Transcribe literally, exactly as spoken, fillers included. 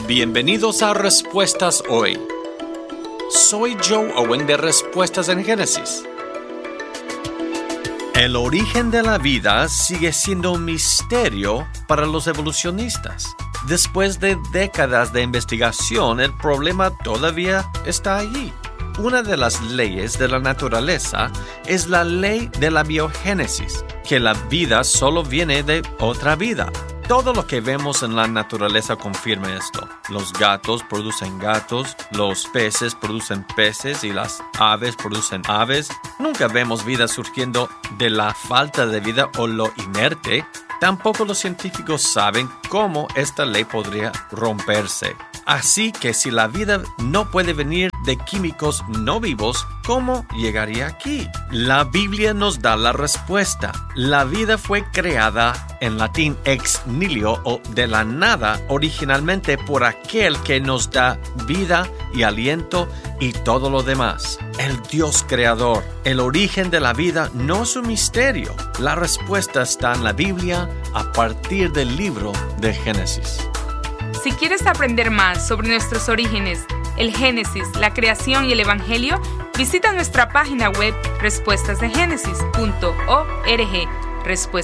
Bienvenidos a Respuestas Hoy. Soy Joe Owen de Respuestas en Génesis. El origen de la vida sigue siendo un misterio para los evolucionistas. Después de décadas de investigación, el problema todavía está allí. Una de las leyes de la naturaleza es la ley de la biogénesis, que la vida solo viene de otra vida. Todo lo que vemos en la naturaleza confirma esto. Los gatos producen gatos, los peces producen peces y las aves producen aves. Nunca vemos vida surgiendo de la falta de vida o lo inerte. Tampoco los científicos saben cómo esta ley podría romperse. Así que si la vida no puede venir de químicos no vivos, ¿cómo llegaría aquí? La Biblia nos da la respuesta. La vida fue creada, en latín ex nihilo o de la nada, originalmente por aquel que nos da vida y aliento y todo lo demás. El Dios creador. El origen de la vida no es un misterio. La respuesta está en la Biblia a partir del libro de Génesis. Si quieres aprender más sobre nuestros orígenes, el Génesis, la creación y el Evangelio, visita nuestra página web respuestas de génesis punto org. Respuestas